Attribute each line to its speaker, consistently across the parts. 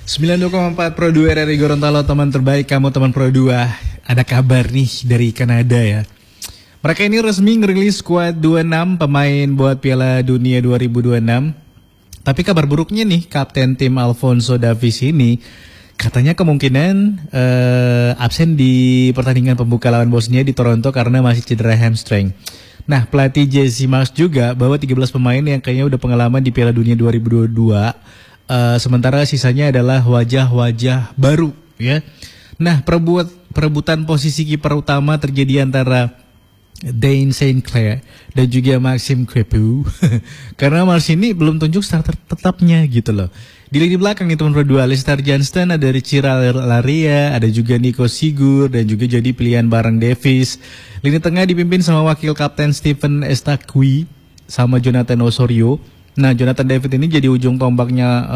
Speaker 1: 92,4 Pro 2 RRI Gorontalo, teman terbaik kamu teman Pro 2. Ada kabar nih dari Kanada ya. Mereka ini resmi ngerilis skuad 26 pemain buat Piala Dunia 2026. Tapi kabar buruknya nih, kapten tim Alphonso Davies ini katanya kemungkinan absen di pertandingan pembuka lawan Bosnia di Toronto karena masih cedera hamstring. Nah, pelatih Jesse Marsch juga bawa 13 pemain yang kayaknya udah pengalaman di Piala Dunia 2022. Sementara sisanya adalah wajah-wajah baru ya. Nah, perebutan posisi kiper utama terjadi antara Dane St. Clair dan juga Maxime Crepeau. Karena Marsch ini belum tunjuk starter tetapnya gitu loh. Di lini belakang nih teman berdua, Alistair Johnston, ada Richard Laria, ada juga Nico Sigur dan juga jadi pilihan bareng Davies. Lini tengah dipimpin sama wakil kapten Stephen Estaqui sama Jonathan Osorio. Nah, Jonathan David ini jadi ujung tombak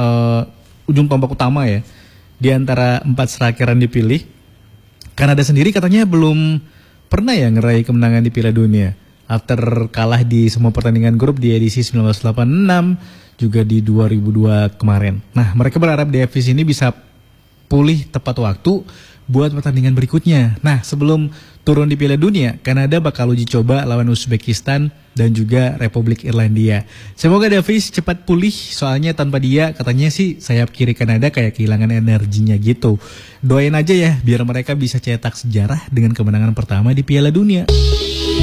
Speaker 1: utama ya di antara 4 striker yang dipilih. Kanada sendiri katanya belum pernah ya ngeraih kemenangan di Piala Dunia. After kalah di semua pertandingan grup di edisi 1986 juga di 2002 kemarin. Nah, mereka berharap Davies ini bisa pulih tepat waktu buat pertandingan berikutnya. Nah, sebelum turun di Piala Dunia, Kanada bakal uji coba lawan Uzbekistan dan juga Republik Irlandia. Semoga Davies cepat pulih, soalnya tanpa dia katanya sih sayap kiri Kanada kayak kehilangan energinya gitu. Doain aja ya biar mereka bisa cetak sejarah dengan kemenangan pertama di Piala Dunia.